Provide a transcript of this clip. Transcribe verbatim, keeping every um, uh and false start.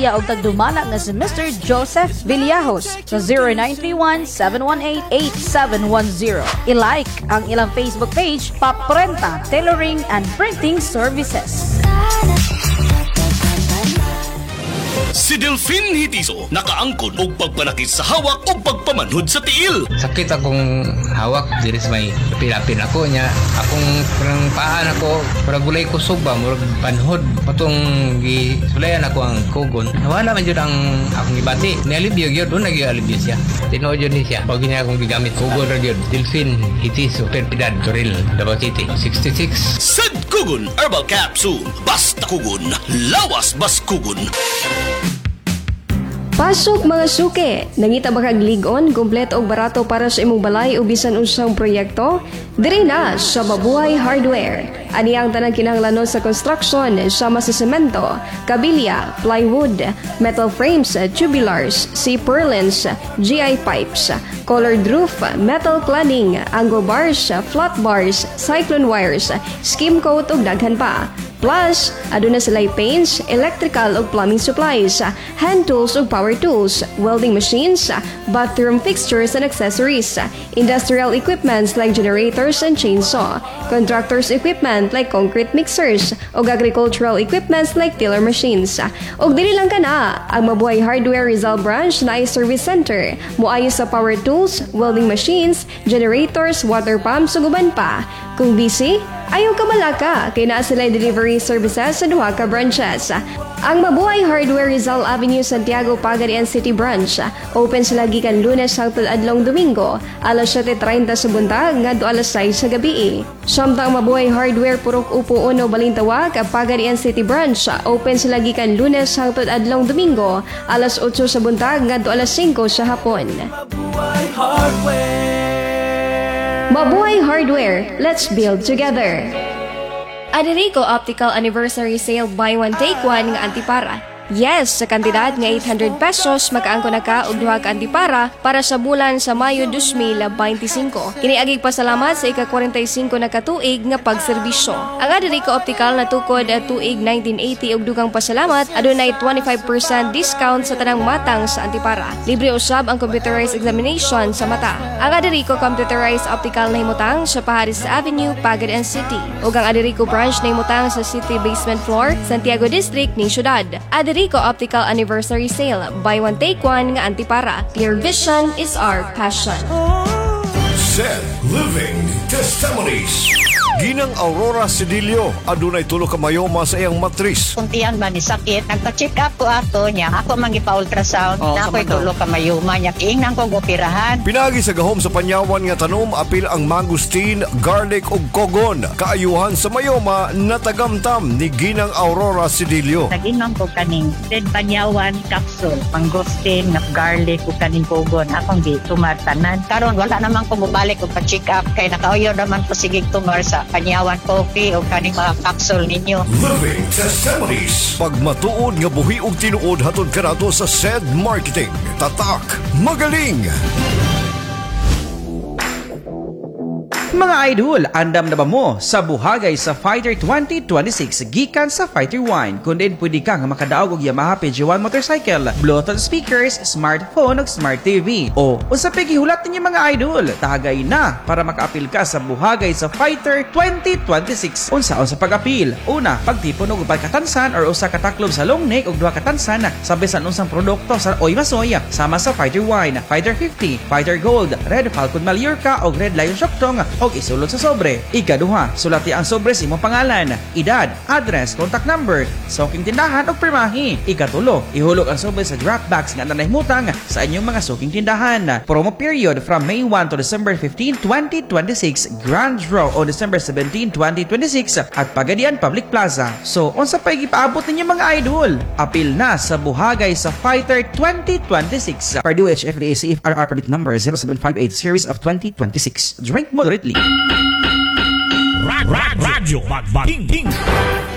Pamilya og tagdumala nga si Mister Joseph Villajos sa zero nine three one, seven one eight, eight seven one zero. I-like ang ilang Facebook page, Paprenta Tailoring and Printing Services. Si Delphine Hitiso nakaangkon og pagpanakit sa hawak o pagpamanhod sa tiil. Sakit akong hawak diri sa may pilapin ako niya. Akong parang paan ako, para gulay ko suba, murag panhod. Patong gisulayan ako ang kugon. Nawala man jud ang akong gibati. Nialibyo gyud, doon nag-alibyo siya. Tinuod yun niya. Pag niya akong gigamit kugon ra gyud. Delphine Hitiso, Perpidad, Toril, Davao City, sixty-six. Sad Kugon Herbal Capsule. Basta kugon, lawas bas kugon. Pasok mga suke! Nangita ba kag ligon, kumpleto og barato para sa imong balay o bisan unsang proyekto? Diri na sa Mabuhay Hardware. Ani ang tanang kinahanglanon sa construction sama sa semento, kabilya, plywood, metal frames, tubulars, C-purlins, G I pipes, colored roof, metal cladding, angle bars, flat bars, cyclone wires, skim coat ug daghan pa. Plus, aduna sila'y paints, electrical ug plumbing supplies, hand tools ug power tools, welding machines, bathroom fixtures and accessories, industrial equipments like generators and chainsaw, contractors equipment like concrete mixers, ug agricultural equipments like tiller machines. Ug dili lang kana, ang Mabuhay Hardware Rizal Branch na ay service center, moayo sa power tools, welding machines, generators, water pumps ug uban pa. Kung busy, ayaw ka malaka, kay naa sila'y delivery services sa duha ka branches. Ang Mabuhay Hardware Rizal Avenue, Santiago, Pagadian City Branch. Open sila gikan Lunes hangtod adlong Domingo, alas siyete treinta sa buntag ngadto alas sais sa gabi. Samtang Mabuhay Hardware Purok Upo Uno Balintawak, Pagadian City Branch. Open sila gikan Lunes hangtod adlong Domingo, alas otso sa buntag ngadto alas singko sa hapon. Mabuhay Hardware. Mabuhay Hardware, let's build together. Aderico Optical Anniversary Sale Buy One Take One nga antipara. Yes, sa kantidad nga eight hundred pesos makaangko na ka og duha ka antipara para sa bulan sa Mayo two thousand twenty-five. Kini agig pasalamat sa ika-forty-five na katuig nga pagserbisyo. Ang Aderico Optical natukod at tuig nineteen eighty og dugang pasalamat adunay twenty-five percent discount sa tanang matang sa antipara. Libre usab ang computerized examination sa mata. Ang Aderico Computerized Optical na himutang sa Paharis Avenue, Pagadian City. Ug ang Aderico Branch na himutang sa City Basement Floor, Santiago District ning syudad. Aderico Optical Anniversary Sale. Buy one take one nga antipara. Clear vision is our passion. Said Living Testimonies. Ginang Aurora Sedillo, adunay tulo ka mayoma sa iyang matris. Kung tiyan ba ni sakit, nagpa-check up ko ato niya. Ako man gipa-ultrasound, oh, na ako'y tulo ka mayoma niya. Ingnan kong operahan. Pinagi sa gahom sa panyawan nga tanom, apil ang mangustin, garlic ug kogon. Kaayuhan sa mayoma na tagamtam ni Ginang Aurora Sedillo. Nag-inom ko kaning red panyawan capsule, mangustin, garlic ug kaning kogon. Akong di tumatanan. Karon wala naman ko mubalik og pa-check up kay nakauyo naman ko sigig tumar sa panyawan coffee o kaning mga capsule ninyo. Living Testimonies. Pagmatuod nga buhi og tinuod hatod kanato sa S E D Marketing. Tatak, magaling. Mga idol, andam na ba mo sa buhagay sa Fighter twenty twenty-six gikan sa Fighter one? Kung din pwede kang makadaog og Yamaha P G one motorcycle, Bluetooth speakers, smartphone ug smart T V. O usapig gihulat ninyo mga idol, tagay na para makaapil ka sa buhagay sa Fighter twenty twenty-six. Unsaon sa pag-apil? Una, pagtipon og upat katansan or usa ka taklob sa long neck ug duha katansan sa bisan unsang produkto sa Oy Masoy sama sa Fighter one, Fighter fifty, Fighter Gold, Red Falcon Mallorca ug Red Lion Shoktong og isulod sa sobre. Ikaduha, sulati ang sobre sa imong pangalan, edad, address, contact number, suking tindahan ug pirmahi. Ikatulo, ihulog ang sobre sa drop box nga nanahimutang sa inyong mga suking tindahan. Promo period from May one to December fifteenth, twenty twenty-six. Grand draw on December seventeenth, twenty twenty-six at Pagadian Public Plaza. So, unsa pa gipaabot ninyo mga idol? Apil na sa buhagay sa Fighter twenty twenty-six. Purdue H F D A C F R R permit number zero seven five eight series of twenty twenty-six. Drink moderately. Radyo Bagbating.